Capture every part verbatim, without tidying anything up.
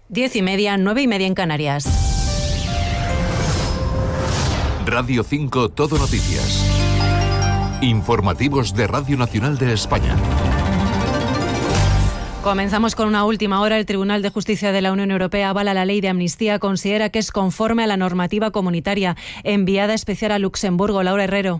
Diez y media, nueve y media en Canarias. Radio cinco Todo Noticias. Informativos de Radio Nacional de España. Comenzamos con una última hora. El Tribunal de Justicia de la Unión Europea avala la ley de amnistía. Considera que es conforme a la normativa comunitaria. Enviada especial a Luxemburgo, Laura Herrero.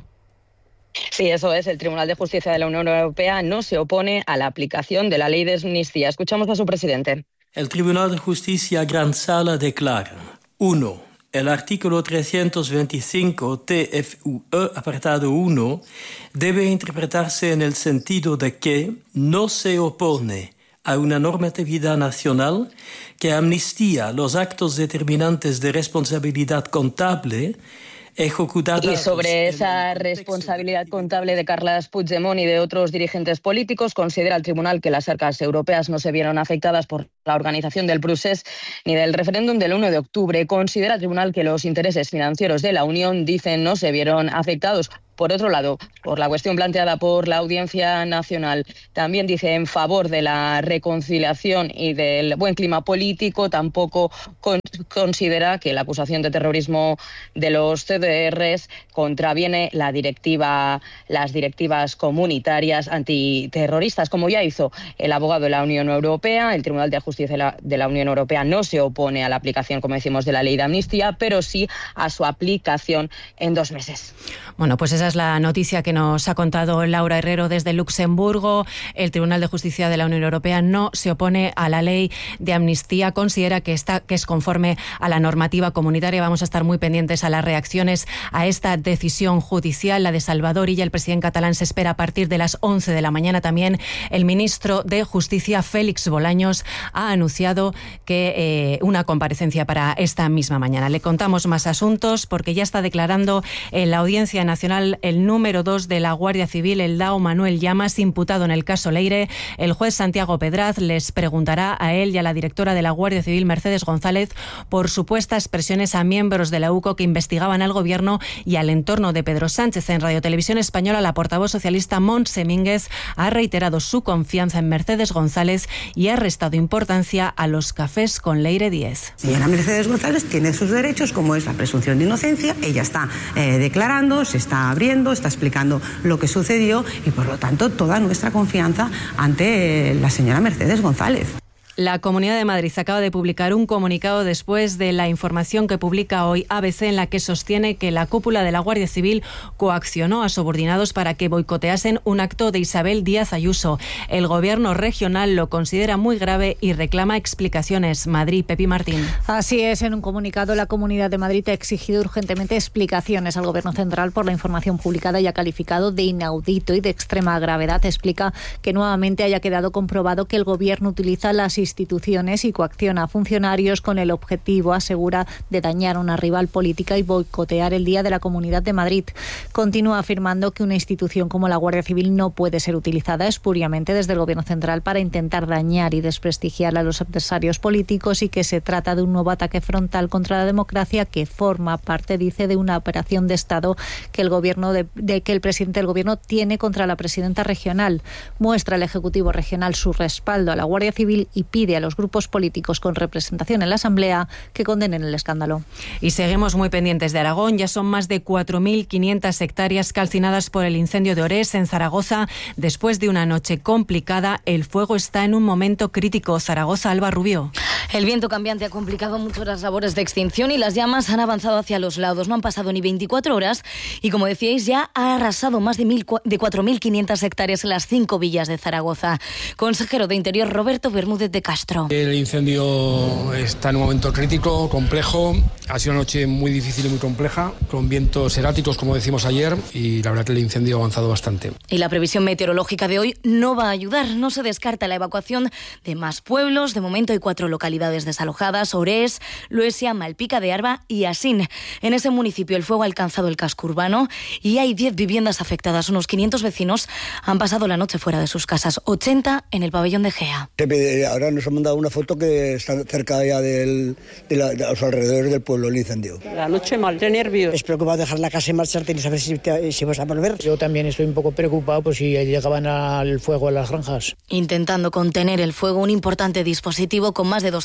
Sí, eso es. El Tribunal de Justicia de la Unión Europea no se opone a la aplicación de la ley de amnistía. Escuchamos a su presidente. El Tribunal de Justicia Gran Sala declara: uno. El artículo trescientos veinticinco T F U E, apartado uno, debe interpretarse en el sentido de que no se opone a una normatividad nacional que amnistía los actos determinantes de responsabilidad contable ejecutada. Y sobre esa responsabilidad contable de Carles Puigdemont y de otros dirigentes políticos, considera el tribunal que las arcas europeas no se vieron afectadas por la organización del procés ni del referéndum del uno de octubre. Considera el tribunal que los intereses financieros de la Unión, dicen, no se vieron afectados. Por otro lado, por la cuestión planteada por la Audiencia Nacional, también dice en favor de la reconciliación y del buen clima político. Tampoco con, considera que la acusación de terrorismo de los C D Rs contraviene la directiva, las directivas comunitarias antiterroristas, como ya hizo el abogado de la Unión Europea. El Tribunal de Justicia de la, de la Unión Europea no se opone a la aplicación, como decimos, de la ley de amnistía, pero sí a su aplicación en dos meses. Bueno, pues esa es la noticia que nos ha contado Laura Herrero desde Luxemburgo. El Tribunal de Justicia de la Unión Europea no se opone a la ley de amnistía, considera que está que es conforme a la normativa comunitaria. Vamos a estar muy pendientes a las reacciones a esta decisión judicial, la de Salvador Illa. El presidente catalán se espera a partir de las once de la mañana. También el ministro de Justicia, Félix Bolaños, ha anunciado que eh, una comparecencia para esta misma mañana. Le contamos más asuntos porque ya está declarando en la Audiencia Nacional el número dos de la Guardia Civil, el dao Manuel Llamas, imputado en el caso Leire. El juez Santiago Pedraz les preguntará a él y a la directora de la Guardia Civil, Mercedes González, por supuestas presiones a miembros de la U C O que investigaban al gobierno y al entorno de Pedro Sánchez. En Radio Televisión Española, la portavoz socialista Montse Mínguez ha reiterado su confianza en Mercedes González y ha restado importancia a los cafés con Leire Díez. Señora Mercedes González tiene sus derechos, como es la presunción de inocencia. Ella está eh, declarando, se está abriendo, está explicando lo que sucedió y, por lo tanto, toda nuestra confianza ante eh, la señora Mercedes González. La Comunidad de Madrid acaba de publicar un comunicado después de la información que publica hoy A B C, en la que sostiene que la cúpula de la Guardia Civil coaccionó a subordinados para que boicoteasen un acto de Isabel Díaz Ayuso. El gobierno regional lo considera muy grave y reclama explicaciones. Madrid, Pepi Martín. Así es, en un comunicado la Comunidad de Madrid ha exigido urgentemente explicaciones al gobierno central por la información publicada y ha calificado de inaudito y de extrema gravedad. Explica que nuevamente haya quedado comprobado que el gobierno utiliza las instituciones y coacciona a funcionarios con el objetivo, asegura, de dañar a una rival política y boicotear el Día de la Comunidad de Madrid. Continúa afirmando que una institución como la Guardia Civil no puede ser utilizada espuriamente desde el Gobierno central para intentar dañar y desprestigiar a los adversarios políticos y que se trata de un nuevo ataque frontal contra la democracia que forma parte, dice, de una operación de Estado que el gobierno de, de que el presidente del Gobierno tiene contra la presidenta regional. Muestra el Ejecutivo regional su respaldo a la Guardia Civil y pide a los grupos políticos con representación en la Asamblea que condenen el escándalo. Y seguimos muy pendientes de Aragón. Ya son más de cuatro mil quinientas hectáreas calcinadas por el incendio de Orés, en Zaragoza. Después de una noche complicada, el fuego está en un momento crítico. Zaragoza, Alba Rubio. El viento cambiante ha complicado mucho las labores de extinción y las llamas han avanzado hacia los lados. No han pasado ni veinticuatro horas y, como decíais, ya ha arrasado más de, mil, de cuatro mil quinientas hectáreas en las cinco villas de Zaragoza. Consejero de Interior, Roberto Bermúdez de Castro. El incendio está en un momento crítico, complejo. Ha sido una noche muy difícil y muy compleja, con vientos erráticos, como decimos ayer, y la verdad que el incendio ha avanzado bastante. Y la previsión meteorológica de hoy no va a ayudar. No se descarta la evacuación de más pueblos. De momento hay cuatro localidades desalojadas: Orés, Luesia, Malpica de Arba y Asín. En ese municipio el fuego ha alcanzado el casco urbano y hay diez viviendas afectadas. Unos quinientos vecinos han pasado la noche fuera de sus casas, ochenta en el pabellón de Gea. Ahora nos han mandado una foto que está cerca ya del, de, la, de los alrededores del pueblo, el incendio. La noche mal, de nervios. Espero que va a dejar la casa en marcha y saber si, te, si vas a volver. Yo también estoy un poco preocupado por si llegaban al fuego a las granjas. Intentando contener el fuego, un importante dispositivo con más de doscientos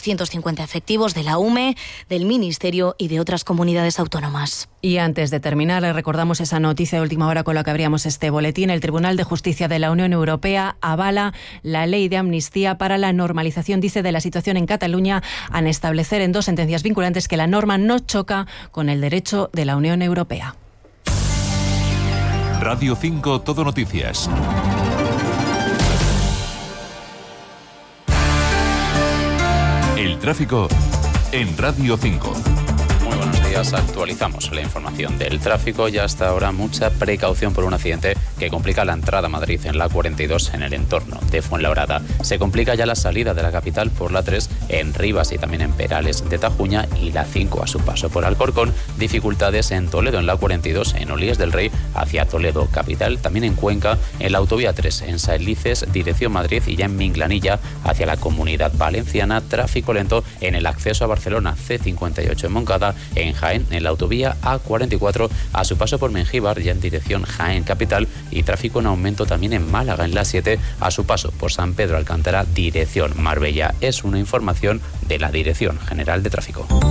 doscientos cincuenta efectivos de la U M E, del Ministerio y de otras comunidades autónomas. Y antes de terminar, le recordamos esa noticia de última hora con la que abríamos este boletín. El Tribunal de Justicia de la Unión Europea avala la ley de amnistía para la normalización, dice, de la situación en Cataluña, al establecer en dos sentencias vinculantes que la norma no choca con el derecho de la Unión Europea. Radio cinco Todo Noticias. El tráfico en Radio cinco. Muy buenos días, actualizamos la información del tráfico y hasta ahora mucha precaución por un accidente que complica la entrada a Madrid en la cuarenta y dos en el entorno de Fuenlabrada. Se complica ya la salida de la capital por la tres en Rivas y también en Perales de Tajuña y la cinco a su paso por Alcorcón. Dificultades en Toledo en la cuarenta y dos en Olías del Rey hacia Toledo capital. También en Cuenca en la autovía tres en Saelices dirección Madrid y ya en Minglanilla hacia la Comunidad Valenciana. Tráfico lento en el acceso a Barcelona C cincuenta y ocho en Moncada. En Jaén en la autovía A cuarenta y cuatro a su paso por Mengíbar ya en dirección Jaén capital. Y tráfico en aumento también en Málaga en la siete a su paso por San Pedro Alcántara dirección Marbella. Es una información de la Dirección General de Tráfico.